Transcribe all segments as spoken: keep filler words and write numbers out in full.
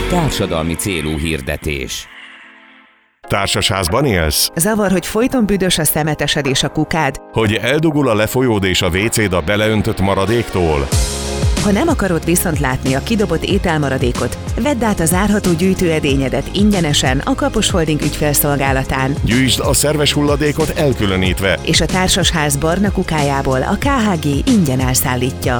Társadalmi célú hirdetés. Társasházban élsz? Zavar, hogy folyton büdös a szemetesed és a kukád? Hogy eldugul a lefolyód és a vécéd a beleöntött maradéktól? Ha nem akarod viszont látni a kidobott ételmaradékot, vedd át a zárható gyűjtőedényedet ingyenesen a Kapos Holding ügyfélszolgálatán. Gyűjtsd a szerves hulladékot elkülönítve, És a társasház barna kukájából a ká há gé ingyen elszállítja.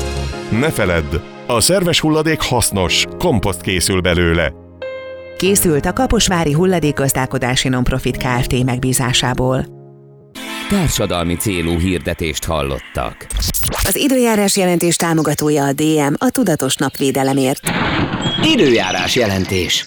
ne feledd, a szerves hulladék hasznos, komposzt készül belőle. Készült a Kaposvári Hulladékgazdálkodási Nonprofit Kft. Megbízásából. Társadalmi célú hirdetést hallottak. Az időjárás jelentés támogatója a dé em, a tudatos napvédelemért. Időjárás jelentés.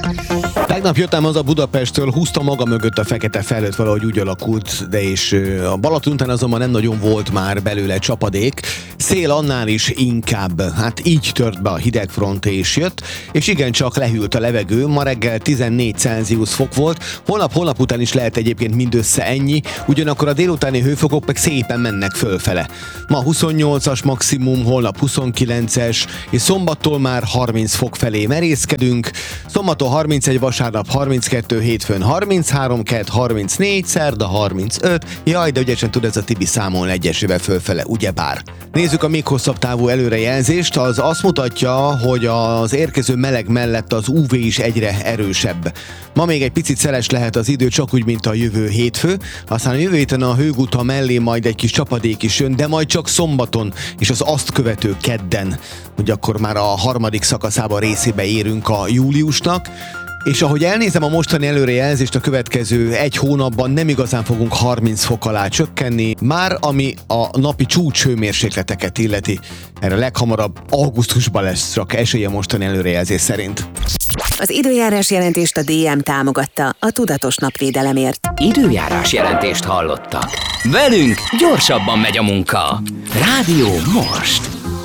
Tegnap jöttem haza Budapesttől, húztam maga mögött a fekete felhőt, valahogy úgy alakult, de és a Balaton után azonban nem nagyon volt már belőle csapadék. Szél annál is inkább, hát így tört be a hidegfront és jött, és igencsak lehűlt a levegő, ma reggel tizennégy Celsius fok volt, holnap, holnap után is lehet egyébként mindössze ennyi, ugyanakkor a délutáni hőfokok meg szépen mennek fölfele. Ma huszonnyolcas maximum, holnap huszonkilences, és szombattól már harminc fok felé merészkedünk, szombaton harmincegy, vasárnap harminckettő, hétfőn harminchárom, kedd harmincnégy, szerda harmincöt, jaj, de ügyesen tud ez a Tibi számolni egyesével fölfele, ugyebár. Nézzük a még hosszabb távú előrejelzést, az azt mutatja, hogy az érkező meleg mellett az ú vé is egyre erősebb. Ma még egy picit szeles lehet az idő, csak úgy, mint a jövő hétfő, aztán a jövő héten a hőguta mellé majd egy kis csapadék is jön, de majd csak szombaton és az azt követő kedden, hogy akkor már a harmadik szakaszában részébe érünk a júliusnak. És ahogy elnézem a mostani előrejelzést, a következő egy hónapban nem igazán fogunk harminc fok alá csökkenni, már ami a napi csúcs hőmérsékleteket illeti. Erre leghamarabb augusztusban lesz csak esélye mostani előrejelzés szerint. Az időjárás jelentést a dé em támogatta, a tudatos napvédelemért. Időjárás jelentést hallottak. Velünk gyorsabban megy a munka. Rádió most.